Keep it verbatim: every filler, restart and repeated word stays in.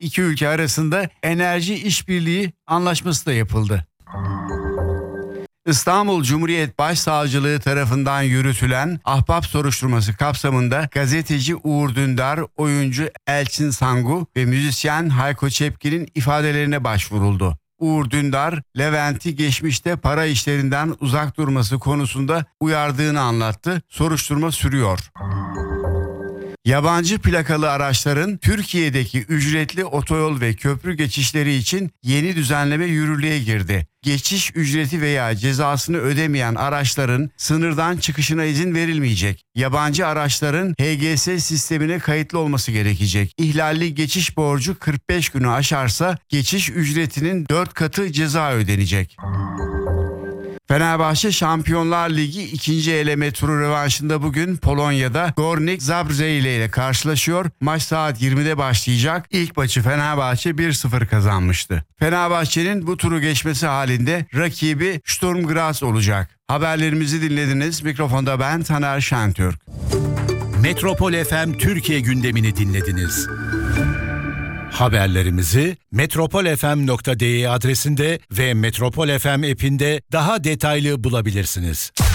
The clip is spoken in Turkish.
İki ülke arasında enerji işbirliği anlaşması da yapıldı. İstanbul Cumhuriyet Başsavcılığı tarafından yürütülen ahbap soruşturması kapsamında gazeteci Uğur Dündar, oyuncu Elçin Sangu ve müzisyen Hayko Cepkin'in ifadelerine başvuruldu. Uğur Dündar, Levent'i geçmişte para işlerinden uzak durması konusunda uyardığını anlattı. Soruşturma sürüyor. Yabancı plakalı araçların Türkiye'deki ücretli otoyol ve köprü geçişleri için yeni düzenleme yürürlüğe girdi. Geçiş ücreti veya cezasını ödemeyen araçların sınırdan çıkışına izin verilmeyecek. Yabancı araçların H G S sistemine kayıtlı olması gerekecek. İhlalli geçiş borcu kırk beş günü aşarsa geçiş ücretinin dört katı ceza ödenecek. Fenerbahçe Şampiyonlar Ligi ikinci eleme turu rövanşında bugün Polonya'da Górnik Zabrze ile karşılaşıyor. Maç saat yirmide başlayacak. İlk maçı Fenerbahçe bir sıfır kazanmıştı. Fenerbahçe'nin bu turu geçmesi halinde rakibi Sturm Graz olacak. Haberlerimizi dinlediniz. Mikrofonda ben Taner Şentürk. Metropol F M Türkiye gündemini dinlediniz. Haberlerimizi metropol f m nokta d e adresinde ve Metropol F M app'inde daha detaylı bulabilirsiniz.